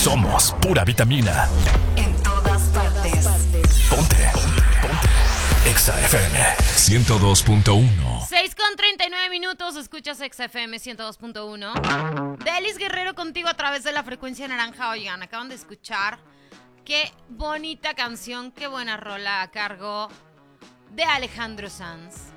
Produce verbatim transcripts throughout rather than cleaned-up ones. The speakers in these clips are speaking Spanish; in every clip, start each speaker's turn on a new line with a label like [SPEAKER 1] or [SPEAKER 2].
[SPEAKER 1] Somos pura vitamina.
[SPEAKER 2] En todas partes.
[SPEAKER 1] Ponte. Ponte. Exa F M ciento dos punto uno.
[SPEAKER 3] seis con treinta y nueve minutos, escuchas Exa F M ciento dos punto uno. Delis Guerrero contigo a través de la frecuencia naranja. Oigan, acaban de escuchar qué bonita canción, qué buena rola a cargo de Alejandro Sanz.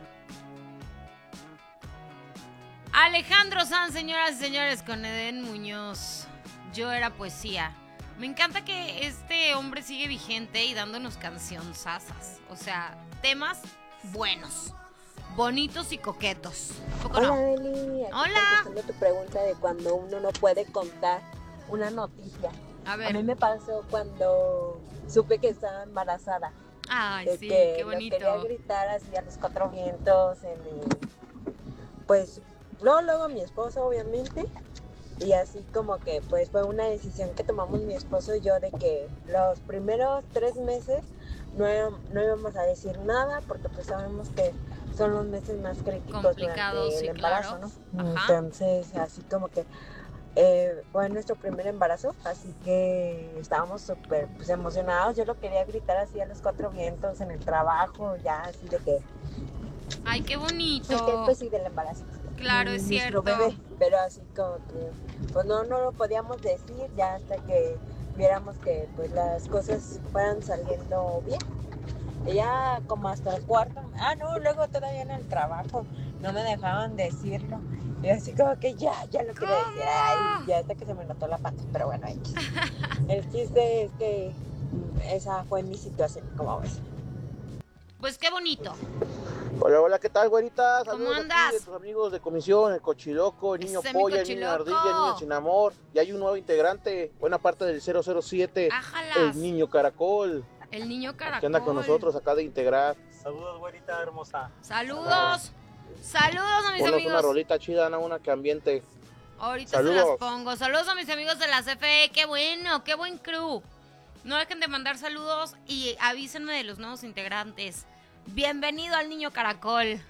[SPEAKER 3] Alejandro Sanz, señoras y señores, con Edén Muñoz. Yo era poesía. Me encanta que este hombre sigue vigente y dándonos cancionzasas. O sea, temas buenos, bonitos y coquetos. ¿A poco
[SPEAKER 4] Hola,
[SPEAKER 3] no?
[SPEAKER 4] Eli. Aquí
[SPEAKER 3] Hola.
[SPEAKER 4] contestando tu pregunta de cuando uno no puede contar una noticia.
[SPEAKER 3] A
[SPEAKER 4] A mí
[SPEAKER 3] ver.
[SPEAKER 4] me pasó cuando supe que estaba embarazada.
[SPEAKER 3] Ay,
[SPEAKER 4] de
[SPEAKER 3] sí,
[SPEAKER 4] que
[SPEAKER 3] qué
[SPEAKER 4] lo
[SPEAKER 3] bonito.
[SPEAKER 4] quería gritar así a los cuatro vientos. En el... Pues, no, luego mi esposo, obviamente. Y así como que pues fue una decisión que tomamos mi esposo y yo de que los primeros tres meses no, no íbamos a decir nada porque pues sabemos que son los meses más críticos
[SPEAKER 3] Complicados,
[SPEAKER 4] durante
[SPEAKER 3] sí,
[SPEAKER 4] el embarazo,
[SPEAKER 3] claro.
[SPEAKER 4] ¿no?
[SPEAKER 3] Ajá.
[SPEAKER 4] Entonces así como que eh, fue nuestro primer embarazo, así que estábamos súper pues, emocionados. Yo lo quería gritar así a los cuatro vientos en el trabajo, ya así de que
[SPEAKER 3] Ay, qué
[SPEAKER 4] pues, que,
[SPEAKER 3] bonito.
[SPEAKER 4] pues sí, del embarazo.
[SPEAKER 3] Claro, es
[SPEAKER 4] Nuestro
[SPEAKER 3] cierto.
[SPEAKER 4] bebé, pero así como que pues no, no lo podíamos decir ya hasta que viéramos que pues las cosas fueran saliendo bien. Y ya como hasta el cuarto, ah no, luego todavía en el trabajo no me dejaban decirlo. Y así como que ya, ya lo quiero decir, ay, ya hasta que se me notó la pata, pero bueno, X. El chiste es que mm, esa fue mi situación, como ves.
[SPEAKER 3] Pues qué bonito.
[SPEAKER 5] Hola, hola, ¿qué tal, güerita?
[SPEAKER 3] ¿Cómo
[SPEAKER 5] Saludos
[SPEAKER 3] andas?
[SPEAKER 5] aquí de tus amigos de comisión, el Cochiloco, el niño
[SPEAKER 3] Ese es mi
[SPEAKER 5] polla, el niño
[SPEAKER 3] Cochiloco.
[SPEAKER 5] ardilla, el niño sin amor. Y hay un nuevo integrante, buena parte del cero cero siete,
[SPEAKER 3] Ájalas.
[SPEAKER 5] el niño caracol,
[SPEAKER 3] El niño caracol.
[SPEAKER 5] que anda con nosotros acá de integrar.
[SPEAKER 6] Saludos, güerita hermosa.
[SPEAKER 3] Saludos. Saludos a mis
[SPEAKER 5] Ponnos una
[SPEAKER 3] amigos.
[SPEAKER 5] rolita chida, ¿no? Una que ambiente.
[SPEAKER 3] Ahorita
[SPEAKER 5] Saludos.
[SPEAKER 3] se las pongo. Saludos a mis amigos de la C F E. Qué bueno, qué buen crew. No dejen de mandar saludos y avísenme de los nuevos integrantes. Bienvenido al niño caracol.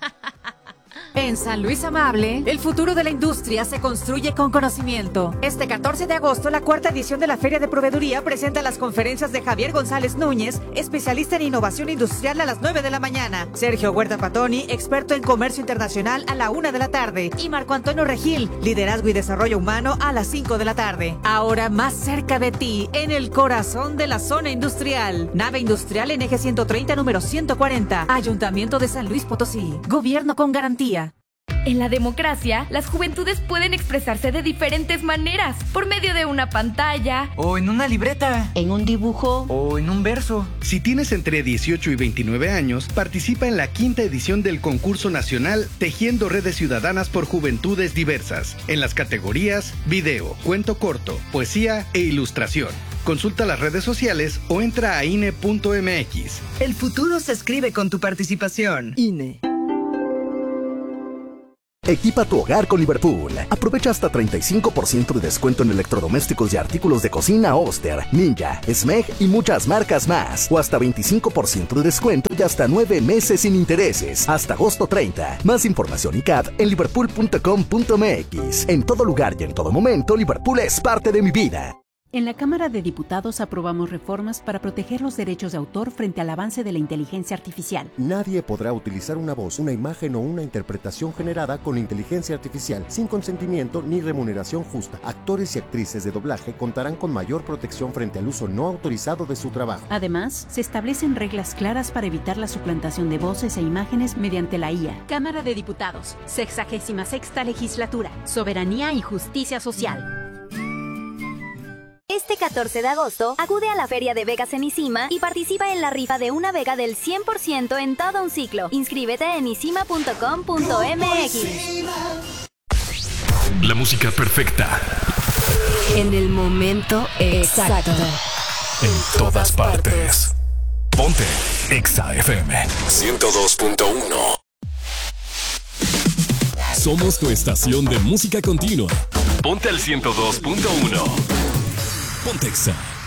[SPEAKER 2] En San Luis Amable, el futuro de la industria se construye con conocimiento. Este catorce de agosto, la cuarta edición de la Feria de Proveeduría presenta las conferencias de Javier González Núñez, especialista en innovación industrial, a las nueve de la mañana. Sergio Huerta Patoni, experto en comercio internacional, a la una de la tarde. Y Marco Antonio Regil, liderazgo y desarrollo humano, a las cinco de la tarde. Ahora más cerca de ti, en el corazón de la zona industrial. Nave industrial en eje ciento treinta, número ciento cuarenta. Ayuntamiento de San Luis Potosí. Gobierno con garantía.
[SPEAKER 7] En la democracia, las juventudes pueden expresarse de diferentes maneras, por medio de una pantalla,
[SPEAKER 8] o en una libreta,
[SPEAKER 9] en un dibujo,
[SPEAKER 8] o en un verso.
[SPEAKER 10] Si tienes entre dieciocho y veintinueve años, participa en la quinta edición del concurso nacional Tejiendo Redes Ciudadanas por Juventudes Diversas, en las categorías video, cuento corto, poesía e ilustración. Consulta las redes sociales o entra a I N E punto M X.
[SPEAKER 11] El futuro se escribe con tu participación.
[SPEAKER 12] I N E. Equipa tu hogar con Liverpool. Aprovecha hasta treinta y cinco por ciento de descuento en electrodomésticos y artículos de cocina Oster, Ninja, Smeg y muchas marcas más. O hasta veinticinco por ciento de descuento y hasta nueve meses sin intereses. Hasta agosto treinta. Más información y C A D en liverpool punto com punto m x. En todo lugar y en todo momento, Liverpool es parte de mi vida.
[SPEAKER 13] En la Cámara de Diputados aprobamos reformas para proteger los derechos de autor frente al avance de la inteligencia artificial.
[SPEAKER 14] Nadie podrá utilizar una voz, una imagen o una interpretación generada con inteligencia artificial sin consentimiento ni remuneración justa. Actores y actrices de doblaje contarán con mayor protección frente al uso no autorizado de su trabajo.
[SPEAKER 13] Además, se establecen reglas claras para evitar la suplantación de voces e imágenes mediante la I A. Cámara de Diputados, sexagésima sexta legislatura, soberanía y justicia social.
[SPEAKER 15] Este catorce de agosto, acude a la Feria de Vegas en Isima y participa en la rifa de una Vega del cien por ciento en todo un ciclo. Inscríbete en isima punto com punto m x.
[SPEAKER 1] La música perfecta.
[SPEAKER 2] En el momento exacto.
[SPEAKER 1] En todas partes. Ponte Exa F M ciento dos punto uno. Somos tu estación de música continua. Ponte al ciento dos punto uno. Ponte Exa.